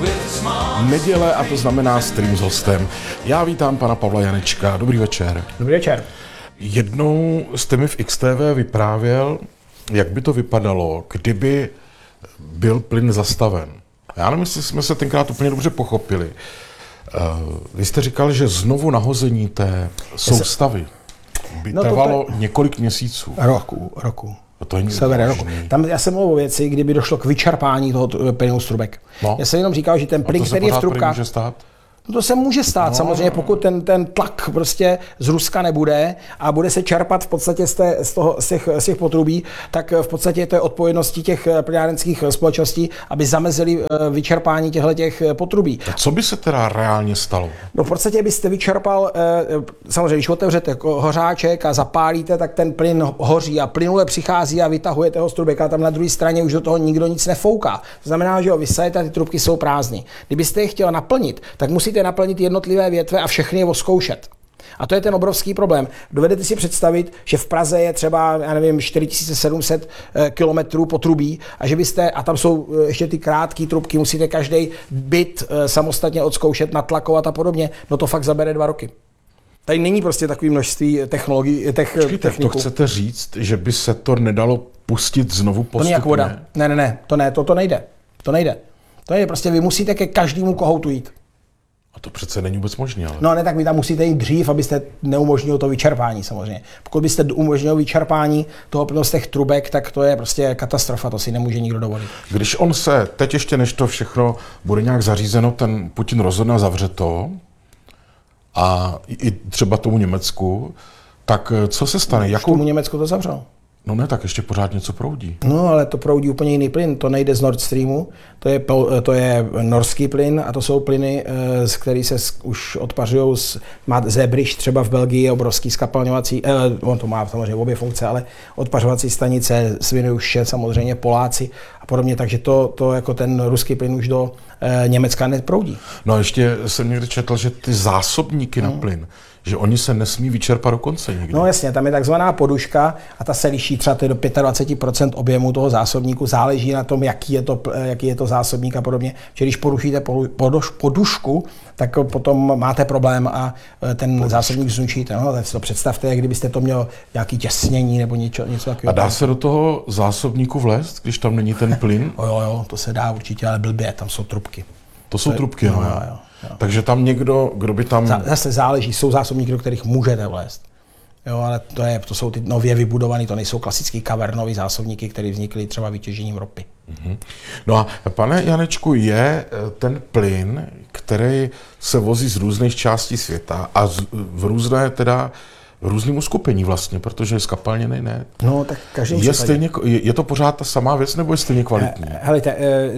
Neděle a to znamená stream s hostem. Já vítám pana Pavla Janečka. Dobrý večer. Dobrý večer. Jednou jste mi v XTV vyprávěl, jak by to vypadalo, kdyby byl plyn zastaven. Já nevím, jestli jsme se tenkrát úplně dobře pochopili. Vy jste říkal, že znovu nahození té soustavy by trvalo několik měsíců. Roku. To je roku. Tam já jsem mluvil o věci, kdyby došlo k vyčerpání toho plynu z trubek. No. Já jsem jenom říkal, že ten plyn, který je v trubkách... No to se může stát, samozřejmě, pokud ten tlak prostě z Ruska nebude a bude se čerpat v podstatě z těch potrubí, tak v podstatě to je odpovědností těch plynárenských společností, aby zamezili vyčerpání těchto potrubí. A co by se teda reálně stalo? No v podstatě byste vyčerpal, samozřejmě, když otevřete hořáček a zapálíte, tak ten plyn hoří a plynule přichází a vytahujete ho z trubek, a tam na druhé straně už do toho nikdo nic nefouká. To znamená, že ho vysajete a ty trubky jsou prázdné. Kdybyste je chtěl naplnit, tak musíte naplnit jednotlivé větve a všechny je oskoušet. A to je ten obrovský problém. Dovedete si představit, že v Praze je třeba, já nevím, 4700 kilometrů potrubí a že byste, a tam jsou ještě ty krátké trubky, musíte každý byt samostatně odzkoušet, natlakovat a podobně, no to fakt zabere 2 roky. Tady není prostě takové množství technologií, techniků. To chcete říct, že by se to nedalo pustit znovu postupně? To není jak voda. Ne, to nejde. To nejde, prostě vy musíte ke každému kohoutu jít. A to přece není vůbec možné, ale... No ne, tak vy tam musíte jít dřív, abyste neumožnil to vyčerpání samozřejmě. Pokud byste umožnil vyčerpání toho plynu z těch trubek, tak to je prostě katastrofa, to si nemůže nikdo dovolit. Když on se, teď ještě než to všechno bude nějak zařízeno, ten Putin rozhodne zavře to, a i třeba tomu Německu, tak co se stane? Tomu Německu to zavřel. No ne, tak ještě pořád něco proudí. No, ale to proudí úplně jiný plyn, to nejde z Nord Streamu, to je norský plyn a to jsou plyny, z kterých se už odpařují má Zeebrugge třeba v Belgii, obrovský skapalňovací, on to má samozřejmě obě funkce, ale odpařovací stanice, Svinuše, samozřejmě Poláci a podobně, takže to jako ten ruský plyn už do Německa neproudí. No a ještě jsem někde četl, že ty zásobníky na plyn, že oni se nesmí vyčerpat do konce nikdy. No jasně, tam je takzvaná poduška a ta se liší třeba do 25% objemu toho zásobníku, záleží na tom, jaký je to zásobník a podobně. Že když porušíte podušku, tak potom máte problém a ten zásobník zničíte. No, tak si to představte, jak kdybyste to měl nějaký těsnění nebo něco takového. A dá se do toho zásobníku vlézt, když tam není ten plyn? Jo, to se dá určitě, ale blbě, tam jsou trubky. To jsou trubky, jo. Takže tam někdo, kdo by tam... Zase záleží, jsou zásobníky, do kterých můžete vlézt. Jo, ale to jsou ty nově vybudované, to nejsou klasické kavernové zásobníky, které vznikly třeba vytěžením ropy. No a pane Janečku, je ten plyn, který se vozí z různých částí světa a v různém uskupení vlastně, protože je skapalněný, ne? No, tak každý je to pořád ta samá věc, nebo je stejně kvalitní? Helejte,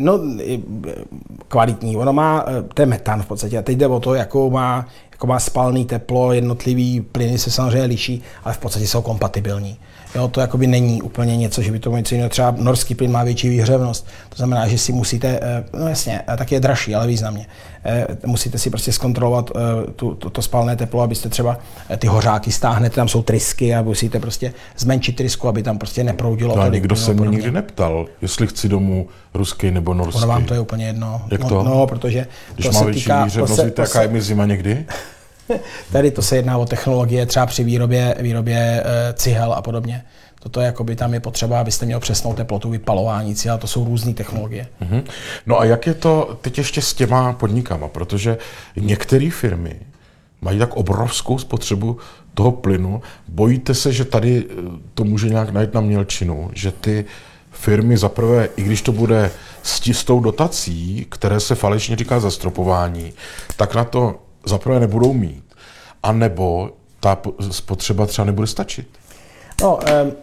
kvalitní. Ono má, to je metan v podstatě. A teď jde o to, jako má spalný teplo, jednotlivý plyny se samozřejmě liší, ale v podstatě jsou kompatibilní. Jo, to jakoby není úplně něco, že by to něco jiného. Třeba norský plyn má větší výhřevnost. To znamená, že si musíte, no jasně, tak je dražší, ale významně. Musíte si prostě zkontrolovat to spalné teplo, abyste třeba ty hořáky stáhnete, tam jsou trysky a musíte prostě zmenšit trysku, aby tam prostě neproudilo. No, nikdo se mě nikdy neptal, jestli chci domů ruský nebo norský. Ono vám to je úplně jedno. Jak to? No, protože když má větší výhřevnost, jaká je mi zima někdy? Tady to se jedná o technologie třeba při výrobě cihel a podobně. Toto jakoby tam je potřeba, abyste měl přesnou teplotu vypalování cihel, to jsou různé technologie. No a jak je to teď ještě s těma podnikama, protože některé firmy mají tak obrovskou spotřebu toho plynu, bojíte se, že tady to může nějak najít na mělčinu, že ty firmy zaprvé, i když to bude s tou dotací, které se falešně říká zastropování, tak na to zaprvé nebudou mít, anebo ta spotřeba třeba nebude stačit. No,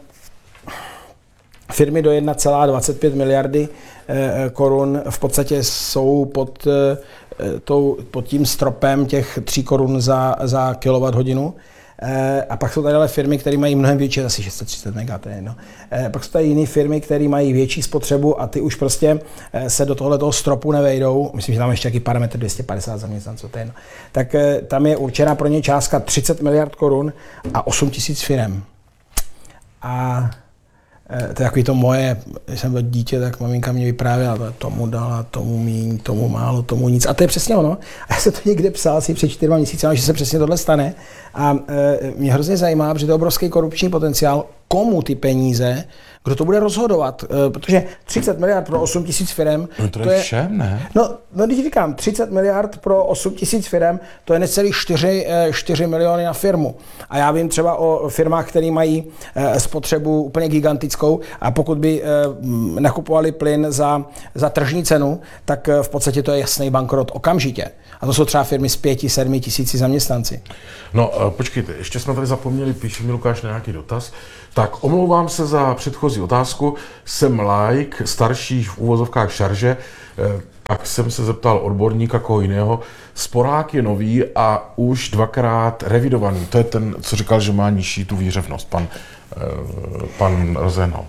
firmy do 1,25 miliardy korun v podstatě jsou pod tím stropem těch 3 korun za kilowatthodinu. A pak jsou tady ale firmy, které mají mnohem větší, asi 630 MW, no. Pak jsou tady jiné firmy, které mají větší spotřebu a ty už prostě se do tohoto stropu nevejdou. Myslím, že tam ještě jaký parametr 250 zaměstnanců, to je jedno. Tak tam je určena pro ně částka 30 miliard korun a 8 000 firem. A to je takový to moje, když jsem byl dítě, tak maminka mě vyprávěla, tomu dala, tomu míň, tomu málo, tomu nic. A to je přesně ono. A já jsem to někde psal asi před 4 měsíci, že se přesně tohle stane. A mě hrozně zajímá, protože to je obrovský korupční potenciál, komu ty peníze, kdo to bude rozhodovat, protože 30 miliard pro 8 000 firem, no to je všem, ne? No, když říkám, 30 miliard pro 8 000 firem, to je necelý 4 miliony na firmu. A já vím třeba o firmách, které mají spotřebu úplně gigantickou a pokud by nakupovali plyn za tržní cenu, tak v podstatě to je jasný bankrot okamžitě. A to jsou třeba firmy s 5-7 tisíci zaměstnanci. No, počkejte, ještě jsme tady zapomněli, píše mi Lukáš na nějaký dotaz. Tak, omlouvám se za předchozí otázku. Jsem laik, starší v uvozovkách šarže, tak jsem se zeptal odborníka koho jiného. Sporák je nový a už 2krát revidovaný. To je ten, co říkal, že má nižší tu výřevnost, pan Rozenhal.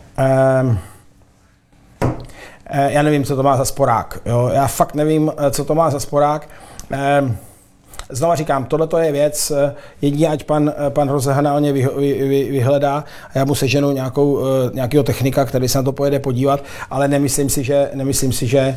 Já nevím, co to má za sporák. Jo? Já fakt nevím, co to má za sporák. Znova říkám, tohleto je věc, jedině ať pan Rozehnal mě vyhledá a já mu seženu nějakého technika, který se na to pojede podívat, ale nemyslím si, že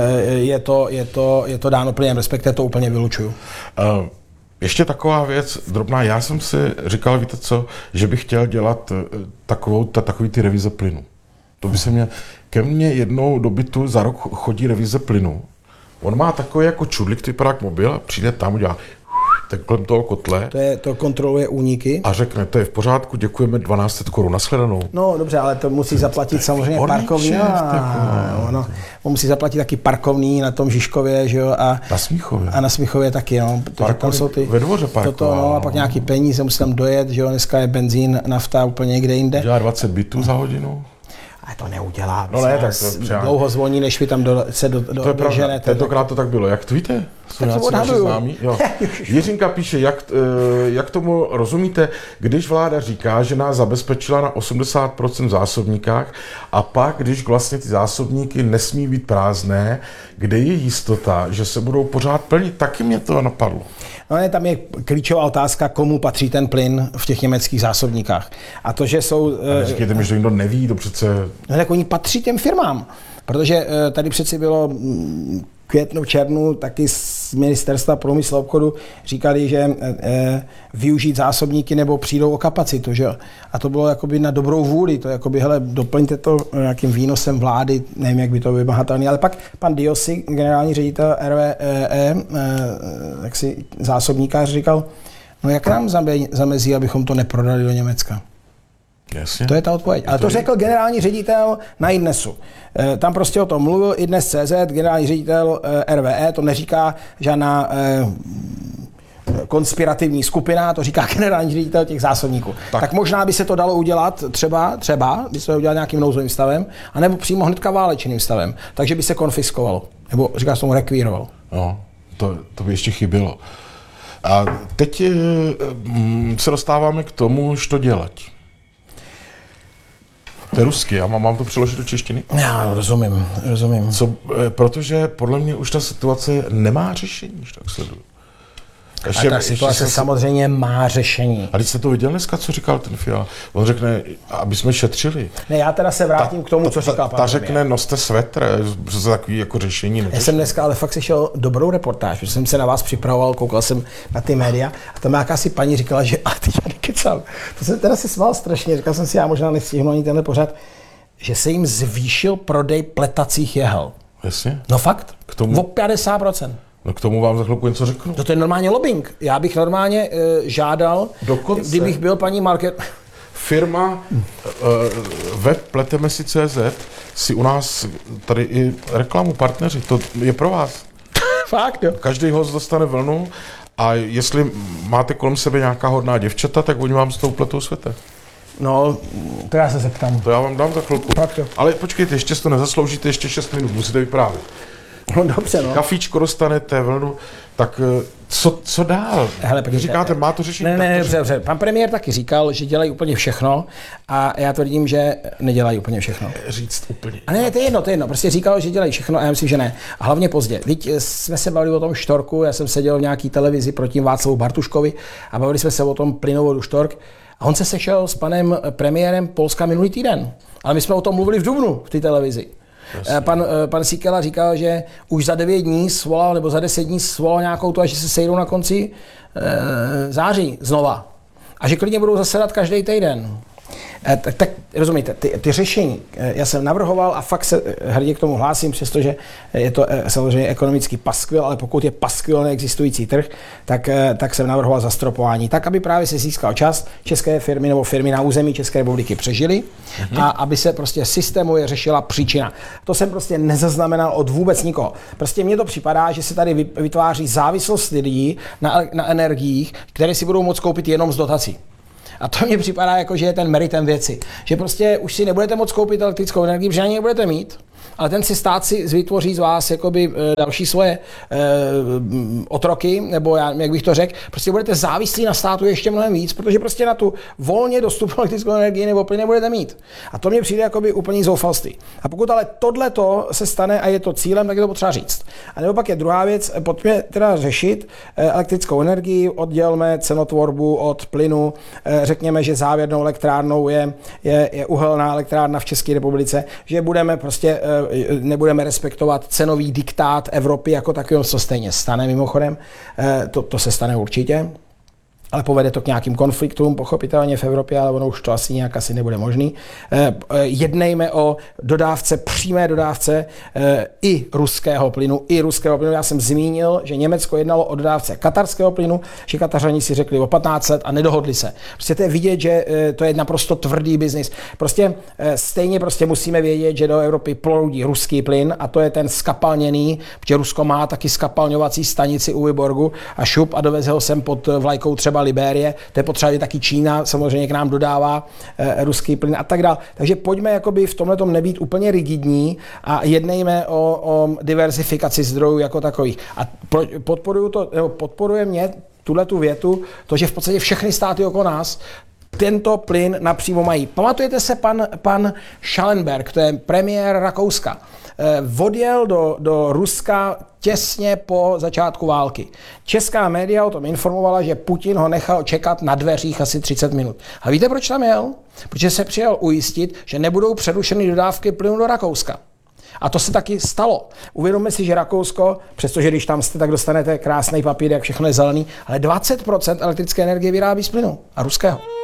je to dáno plným, respektive to úplně vylučuju. Ještě taková věc drobná, já jsem si říkal, víte co, že bych chtěl dělat takový ty revize plynu. To by se ke mně jednou do bytu za rok chodí revize plynu. On má takový jako čudlik, ty vypadá jak mobil a přijde tam, udělá tak kolem toho kotle. To kontroluje úniky. A řekne, to je v pořádku, děkujeme 1200 korun, nashledanou. No dobře, ale to musí zaplatit samozřejmě parkovní. On musí zaplatit taky parkovní na tom Žižkově, že jo? A na Smíchově taky, no. Tam jsou ty, ve dvoře parková. No, a pak nějaký peníze, musí tam dojet, že jo? Dneska je benzín, nafta úplně někde jinde. Dělá 20 bitů za hodinu. A to neudělá. No ne, tak to dlouho zvoní, než vy tam se doženete. Tentokrát to tak bylo. Jak to víte? Jsou nějací naši známí? Jiřinka píše, jak tomu rozumíte, když vláda říká, že nás zabezpečila na 80% v zásobníkách a pak, když vlastně ty zásobníky nesmí být prázdné, kde je jistota, že se budou pořád plnit? Taky mě to napadlo. No ne, tam je klíčová otázka, komu patří ten plyn v těch německých zásobníkách. A to, že jsou... Říkejte mi, že někdo neví, to přece... No tak oni patří těm firmám, protože tady přeci bylo květnu, červnu, taky z ministerstva průmyslu a obchodu říkali, že využít zásobníky nebo přijdou o kapacitu, že? A to bylo jakoby na dobrou vůli, to jakoby, hele, doplňte to nějakým výnosem vlády, nevím, jak by to vymahatelný, ale pak pan Diosi, generální ředitel RWE, zásobníkář, říkal, no jak nám zamezí, abychom to neprodali do Německa? Jasně. To je ta odpověď. Ale to řekl generální ředitel na iDnesu. Tam prostě o tom mluvil iDnes.cz, generální ředitel RWE, to neříká žádná konspirativní skupina, to říká generální ředitel těch zásobníků. Tak možná by se to dalo udělat třeba by se to udělat nějakým nouzovým stavem, anebo přímo hnedka válečným stavem. Takže by se konfiskovalo. Nebo říká se tomu rekvírovalo. No, to by ještě chybělo. A teď se dostáváme k tomu, co dělat. To je rusky, já mám to přeložit do češtiny? Já rozumím. Protože podle mě už ta situace nemá řešení, když tak sleduju. A ta situace samozřejmě má řešení. A když jste to viděl dneska, co říkal ten Fiala? On řekne, aby jsme šetřili. Ne, já teda se vrátím k tomu, co říkal pan Ta řekne, noste svetr, protože to takový jako řešení. Já jsem dneska ale fakt slyšel dobrou reportáž, protože jsem se na vás připravoval, koukal jsem na ty média a tam jakási paní říkala, že a teď já nekecám. To jsem teda si smál strašně, říkal jsem si, já možná nestihnu ani tenhle pořad, že se jim zvýšil prodej pletacích jehel. Jasně. No fakt, k tomu... o 50%. No k tomu vám za chvilku něco řeknu. To je normálně lobbying. Já bych normálně žádal, dokonce, kdybych byl paní Market... Firma web pletemesi.cz si u nás tady i reklamu partneři, to je pro vás. Fakt, jo. Každý host dostane vlnu a jestli máte kolem sebe nějaká hodná děvčata, tak oni vám s tou pletou světe. No, to já se zeptám. To já vám dám za chvilku. Fakt, ale počkejte, ještě to nezasloužíte, ještě 6 minut, musíte vyprávět. No dobře, no. Kafíčko dostanete, vlnu, tak co dál? Hele, když říkáte, má to řešení? Ne, dobře. Pan premiér taky říkal, že dělají úplně všechno a já tvrdím, že nedělají úplně všechno. Říct úplně. A ne, to je jedno. Prostě říkal, že dělají všechno a já myslím, že ne. A hlavně pozdě. Teď jsme se bavili o tom Štorku, já jsem seděl v nějaký televizi proti Václavu Bartuškovi a bavili jsme se o tom plynovodu Štork A on se sešel s panem premiérem Polska minulý týden. Ale my jsme o tom mluvili v dubnu v té televizi. Pan Síkela říkal, že už za 9 dní svolal, nebo za 10 dní svolal nějakou tu, a že se sejdou na konci září znova. A že klidně budou zasedat každý týden. Tak rozumíte, ty řešení, já jsem navrhoval a fakt se hrdě k tomu hlásím, přestože je to samozřejmě ekonomický paskvil, ale pokud je paskvil neexistující trh, tak jsem navrhoval zastropování, tak, aby právě se získal čas, české firmy nebo firmy na území České republiky přežily a aby se prostě systémově řešila příčina. To jsem prostě nezaznamenal od vůbec nikoho. Prostě mně to připadá, že se tady vytváří závislost lidí na energiích, které si budou moct koupit jenom z dotací. A to mně připadá jako, že je ten meritem věci. Že prostě už si nebudete moct koupit elektrickou energii, protože ani nebudete mít, ale ten si stát si vytvoří z vás jakoby další svoje otroky, nebo jak bych to řekl, prostě budete závislí na státu ještě mnohem víc, protože prostě na tu volně dostupnou elektrickou energii nebo plyn nebudete mít. A to mně přijde jakoby úplný zoufalství. A pokud ale tohleto se stane a je to cílem, tak je to potřeba říct. A nebo pak je druhá věc, pojďme teda řešit elektrickou energii, oddělme cenotvorbu od plynu, řekněme, že závěrnou elektrárnou je uhelná elektrárna v České republice, že budeme prostě nebudeme respektovat cenový diktát Evropy jako takového, co stejně stane mimochodem. To se stane určitě. Ale povede to k nějakým konfliktům, pochopitelně v Evropě, ale ono už to asi nějak nebude možný. Jednejme o dodávce, přímé dodávce i ruského plynu. Já jsem zmínil, že Německo jednalo o dodávce katarského plynu, že Katařani si řekli o 15 let a nedohodli se. Prostě to je vidět, že to je naprosto tvrdý biznis. Prostě stejně musíme vědět, že do Evropy proudí ruský plyn a to je ten skapalněný, protože Rusko má taky skapalňovací stanici u Vyborgu a šup a doveze ho sem pod vlajkou třeba Libérie, to je potřeba, že taky Čína samozřejmě k nám dodává ruský plyn a tak dále. Takže pojďme jakoby v tomhletom nebýt úplně rigidní a jednejme o diverzifikaci zdrojů jako takových. A podporuje mě tuhletu větu, to, že v podstatě všechny státy okolo nás tento plyn napřímo mají. Pamatujete se pan Schallenberg, to je premiér Rakouska, odjel do Ruska těsně po začátku války. Česká média o tom informovala, že Putin ho nechal čekat na dveřích asi 30 minut. A víte, proč tam jel? Protože se přijel ujistit, že nebudou přerušeny dodávky plynu do Rakouska. A to se taky stalo. Uvědomme si, že Rakousko, přestože když tam jste, tak dostanete krásný papír, jak všechno je zelený, ale 20% elektrické energie vyrábí z plynu a ruského.